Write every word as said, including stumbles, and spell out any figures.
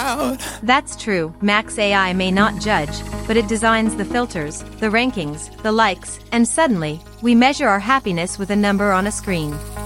out. That's true. Max A I may not judge, but it designs the filters, the rankings, the likes, and suddenly, we measure our happiness with a number on a screen.